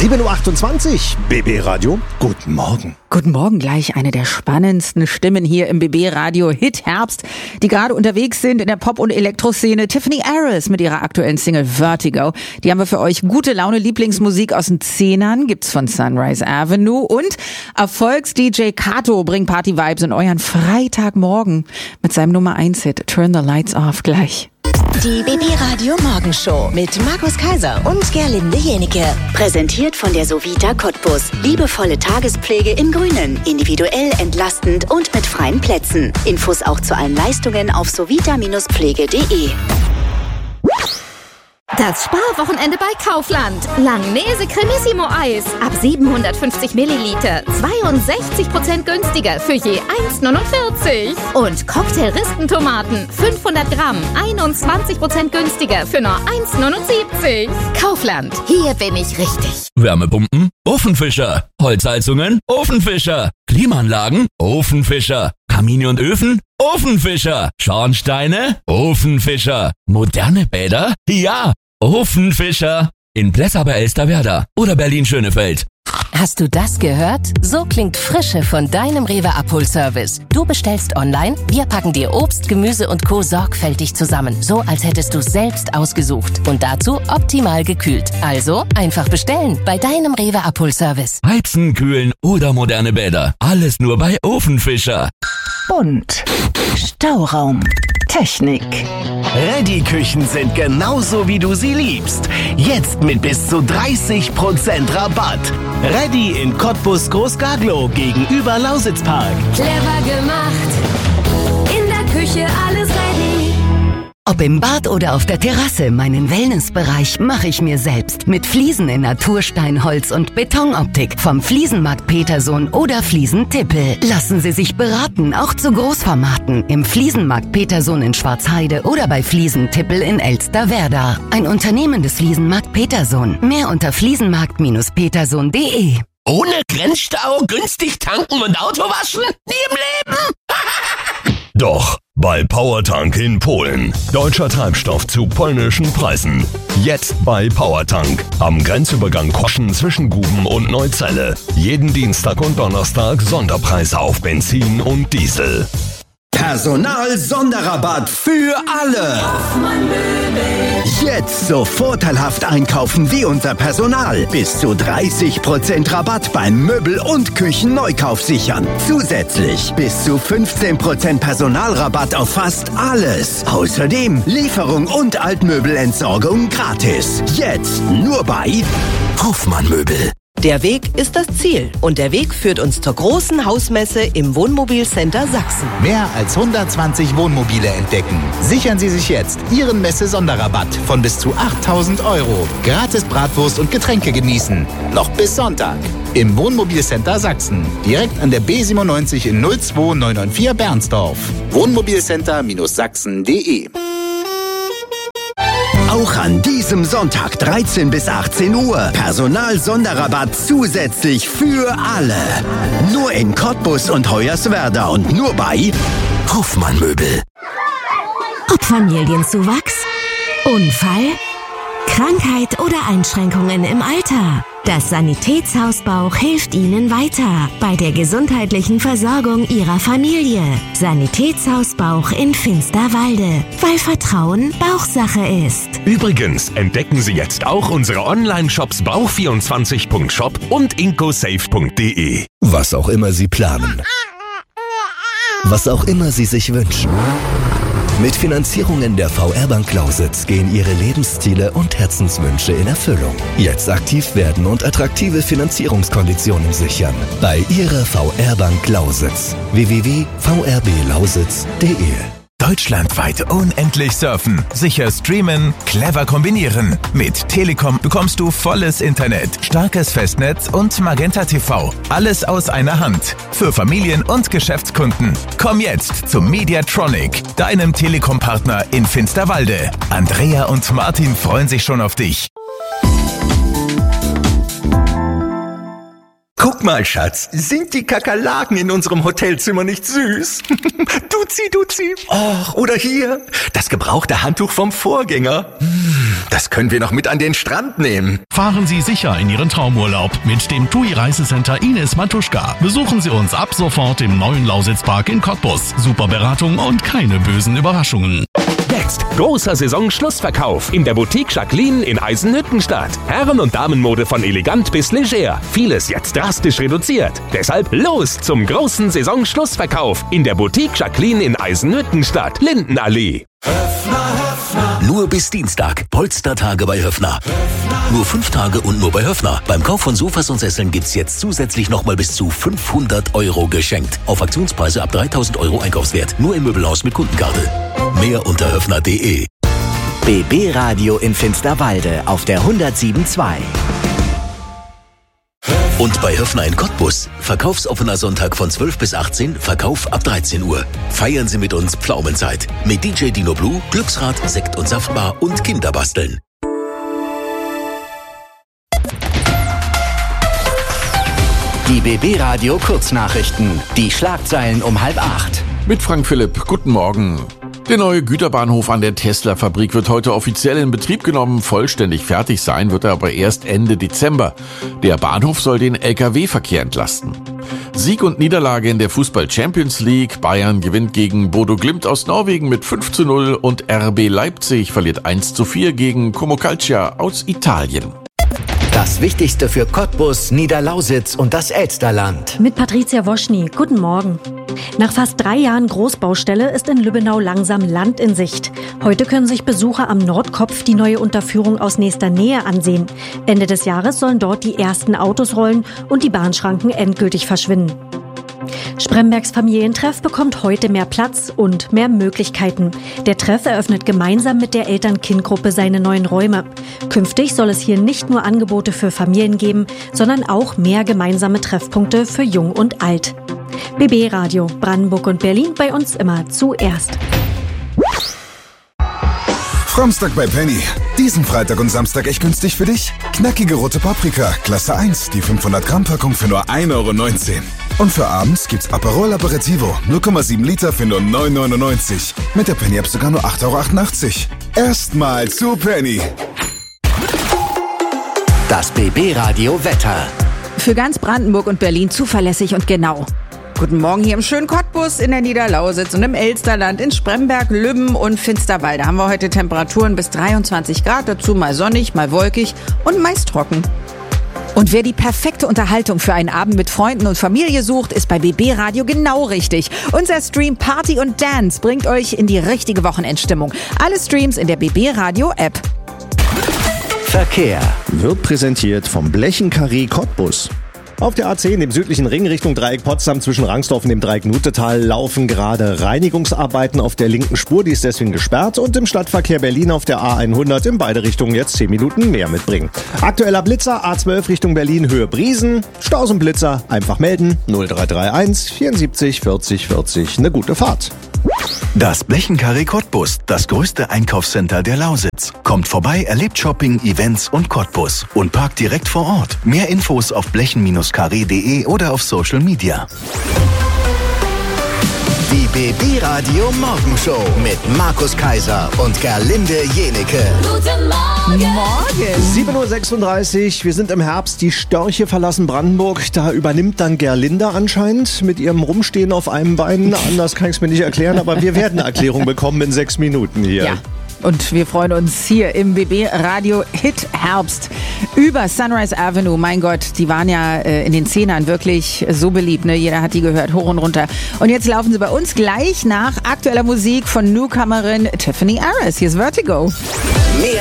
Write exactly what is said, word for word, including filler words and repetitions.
sieben Uhr achtundzwanzig, B B Radio, guten Morgen. Guten Morgen, gleich eine der spannendsten Stimmen hier im B B Radio Hit Herbst, die gerade unterwegs sind in der Pop- und Elektroszene. Tiffany Aris mit ihrer aktuellen Single Vertigo. Die haben wir für euch. Gute Laune Lieblingsmusik aus den Zehnern gibt's von Sunrise Avenue und Erfolgs-D J Kato bringt Party-Vibes in euren Freitagmorgen mit seinem Nummer eins Hit Turn the Lights Off gleich. Die B B Radio Morgenshow mit Markus Kaiser und Gerlinde Jenike. Präsentiert von der Sovita Cottbus. Liebevolle Tagespflege im Grünen. Individuell, entlastend und mit freien Plätzen. Infos auch zu allen Leistungen auf sovita Pflege punkt de. Das Sparwochenende bei Kaufland. Langnese Cremissimo Eis. Ab siebenhundertfünfzig Milliliter. zweiundsechzig Prozent günstiger für je eins neunundvierzig. Und Cocktail-Ristentomaten. fünfhundert Gramm. einundzwanzig Prozent günstiger für nur eins neunundsiebzig. Kaufland. Hier bin ich richtig. Wärmepumpen? Ofenfischer. Holzheizungen? Ofenfischer. Klimaanlagen? Ofenfischer. Kamine und Öfen? Ofenfischer. Schornsteine? Ofenfischer. Moderne Bäder? Ja, Ofenfischer. In Plessa bei Elsterwerda oder Berlin-Schönefeld. Hast du das gehört? So klingt Frische von deinem Rewe-Abholservice. Du bestellst online, wir packen dir Obst, Gemüse und Co. sorgfältig zusammen. So, als hättest du es selbst ausgesucht. Und dazu optimal gekühlt. Also einfach bestellen bei deinem Rewe-Abholservice. Heizen, kühlen oder moderne Bäder. Alles nur bei Ofenfischer. Bunt. Stauraum. Technik. Ready-Küchen sind genauso, wie du sie liebst. Jetzt mit bis zu dreißig Prozent Rabatt. Ready in Cottbus Großgaglow gegenüber Lausitzpark. Clever gemacht. In der Küche alles ready. Ob im Bad oder auf der Terrasse, meinen Wellnessbereich mache ich mir selbst. Mit Fliesen in Naturstein, Holz und Betonoptik. Vom Fliesenmarkt Petersohn oder Fliesen-Tippel. Lassen Sie sich beraten, auch zu Großformaten. Im Fliesenmarkt Petersohn in Schwarzheide oder bei Fliesen-Tippel in Elsterwerda. Ein Unternehmen des Fliesenmarkt Petersohn. Mehr unter fliesenmarkt petersohn punkt de. Ohne Grenzstau, günstig tanken und Auto waschen? Nie im Leben! Doch, bei Powertank in Polen. Deutscher Treibstoff zu polnischen Preisen. Jetzt bei Powertank. Am Grenzübergang Koschen zwischen Guben und Neuzelle. Jeden Dienstag und Donnerstag Sonderpreise auf Benzin und Diesel. Personal-Sonderrabatt für alle. Jetzt so vorteilhaft einkaufen wie unser Personal. Bis zu dreißig Prozent Rabatt beim Möbel- und Küchenneukauf sichern. Zusätzlich bis zu fünfzehn Prozent Personalrabatt auf fast alles. Außerdem Lieferung und Altmöbelentsorgung gratis. Jetzt nur bei Hofmann Möbel. Der Weg ist das Ziel und der Weg führt uns zur großen Hausmesse im Wohnmobilcenter Sachsen. Mehr als hundertzwanzig Wohnmobile entdecken. Sichern Sie sich jetzt Ihren Messe-Sonderrabatt von bis zu achttausend Euro. Gratis Bratwurst und Getränke genießen. Noch bis Sonntag. Im Wohnmobilcenter Sachsen. Direkt an der B siebenundneunzig in null zwei neun neun vier Bernsdorf. Wohnmobilcenter Sachsen punkt de. Auch an diesem Sonntag dreizehn bis achtzehn Uhr. Personal-Sonderrabatt zusätzlich für alle. Nur in Cottbus und Hoyerswerda und nur bei Hofmann Möbel. Ob Familienzuwachs, Unfall, Krankheit oder Einschränkungen im Alter. Das Sanitätshaus Bauch hilft Ihnen weiter bei der gesundheitlichen Versorgung Ihrer Familie. Sanitätshaus Bauch in Finsterwalde, weil Vertrauen Bauchsache ist. Übrigens entdecken Sie jetzt auch unsere Online-Shops bauch vierundzwanzig punkt shop und incosafe punkt de. Was auch immer Sie planen. Was auch immer Sie sich wünschen. Mit Finanzierungen der V R-Bank Lausitz gehen Ihre Lebensziele und Herzenswünsche in Erfüllung. Jetzt aktiv werden und attraktive Finanzierungskonditionen sichern. Bei Ihrer V R-Bank Lausitz. w w w punkt v r b lausitz punkt de. Deutschlandweit unendlich surfen, sicher streamen, clever kombinieren. Mit Telekom bekommst du volles Internet, starkes Festnetz und Magenta T V. Alles aus einer Hand. Für Familien und Geschäftskunden. Komm jetzt zum Mediatronic, deinem Telekom-Partner in Finsterwalde. Andrea und Martin freuen sich schon auf dich. Guck mal, Schatz, sind die Kakerlaken in unserem Hotelzimmer nicht süß? Duzi, Duzi. Och, oder hier, das gebrauchte Handtuch vom Vorgänger. das können wir noch mit an den Strand nehmen. Fahren Sie sicher in Ihren Traumurlaub mit dem T U I Reisecenter Ines Matuschka. Besuchen Sie uns ab sofort im neuen Lausitzpark in Cottbus. Super Beratung und keine bösen Überraschungen. Jetzt großer Saisonschlussverkauf in der Boutique Jacqueline in Eisenhüttenstadt. Herren- und Damenmode von elegant bis leger. Vieles jetzt drastisch reduziert. Deshalb los zum großen Saisonschlussverkauf in der Boutique Jacqueline in Eisenhüttenstadt, Lindenallee. Nur bis Dienstag. Polstertage bei Höffner. Nur fünf Tage und nur bei Höffner. Beim Kauf von Sofas und Sesseln gibt's jetzt zusätzlich nochmal bis zu fünfhundert Euro geschenkt. Auf Aktionspreise ab dreitausend Euro Einkaufswert. Nur im Möbelhaus mit Kundenkarte. Mehr unter höffner punkt de. B B Radio in Finsterwalde auf der hundertsieben Komma zwei. Und bei Höffner in Cottbus. Verkaufsoffener Sonntag von zwölf bis achtzehn, Verkauf ab dreizehn Uhr. Feiern Sie mit uns Pflaumenzeit. Mit D J Dino Blue, Glücksrad, Sekt und Saftbar und Kinderbasteln. Die B B Radio Kurznachrichten. Die Schlagzeilen um halb acht. Mit Frank Philipp. Guten Morgen. Der neue Güterbahnhof an der Tesla-Fabrik wird heute offiziell in Betrieb genommen. Vollständig fertig sein wird er aber erst Ende Dezember. Der Bahnhof soll den L K W-Verkehr entlasten. Sieg und Niederlage in der Fußball-Champions League. Bayern gewinnt gegen Bodo Glimt aus Norwegen mit fünf zu null und R B Leipzig verliert eins zu vier gegen Como Calcio aus Italien. Das Wichtigste für Cottbus, Niederlausitz und das Elsterland. Mit Patricia Woschny. Guten Morgen. Nach fast drei Jahren Großbaustelle ist in Lübbenau langsam Land in Sicht. Heute können sich Besucher am Nordkopf die neue Unterführung aus nächster Nähe ansehen. Ende des Jahres sollen dort die ersten Autos rollen und die Bahnschranken endgültig verschwinden. Sprembergs Familientreff bekommt heute mehr Platz und mehr Möglichkeiten. Der Treff eröffnet gemeinsam mit der Eltern-Kind-Gruppe seine neuen Räume. Künftig soll es hier nicht nur Angebote für Familien geben, sondern auch mehr gemeinsame Treffpunkte für Jung und Alt. B B Radio, Brandenburg und Berlin, bei uns immer zuerst. Framstag bei Penny. Diesen Freitag und Samstag echt günstig für dich? Knackige rote Paprika, Klasse eins, die fünfhundert Gramm Packung für nur ein Euro neunzehn. Und für abends gibt's Aperol Aperitivo, null Komma sieben Liter für nur neun Euro neunundneunzig. Mit der Penny-App sogar nur acht Euro achtundachtzig. Erstmal zu Penny. Das B B Radio Wetter. Für ganz Brandenburg und Berlin zuverlässig und genau. Guten Morgen hier im schönen Cottbus, in der Niederlausitz und im Elsterland, in Spremberg, Lübben und Finsterwalde haben wir heute Temperaturen bis dreiundzwanzig Grad, dazu mal sonnig, mal wolkig und meist trocken. Und wer die perfekte Unterhaltung für einen Abend mit Freunden und Familie sucht, ist bei B B Radio genau richtig. Unser Stream Party und Dance bringt euch in die richtige Wochenendstimmung. Alle Streams in der B B Radio App. Verkehr wird präsentiert vom Blechenkarree Cottbus. Auf der A zehn im südlichen Ring Richtung Dreieck Potsdam zwischen Rangsdorf und dem Dreieck Nutetal laufen gerade Reinigungsarbeiten auf der linken Spur, die ist deswegen gesperrt, und im Stadtverkehr Berlin auf der A hundert in beide Richtungen jetzt zehn Minuten mehr mitbringen. Aktueller Blitzer A zwölf Richtung Berlin Höhe Briesen, Staus und Blitzer einfach melden null drei drei eins vierundsiebzig vierzig vierzig. Eine gute Fahrt. Das Blechenkarree Cottbus, das größte Einkaufscenter der Lausitz. Kommt vorbei, erlebt Shopping, Events und Cottbus und parkt direkt vor Ort. Mehr Infos auf blechen Karree punkt de oder auf Social Media. Die B B Radio Morgenshow mit Markus Kaiser und Gerlinde Jenike. Guten Morgen. Morgen. sieben Uhr sechsunddreißig, wir sind im Herbst, die Störche verlassen Brandenburg. Da übernimmt dann Gerlinde anscheinend mit ihrem Rumstehen auf einem Bein. Anders kann ich es mir nicht erklären, aber wir werden eine Erklärung bekommen in sechs Minuten hier. Ja. Und wir freuen uns hier im B B Radio Hit Herbst über Sunrise Avenue. Mein Gott, die waren ja äh, in den Zehnern wirklich so beliebt, ne? Jeder hat die gehört, hoch und runter. Und jetzt laufen sie bei uns gleich nach aktueller Musik von Newcomerin Tiffany Harris. Hier ist Vertigo. Mehr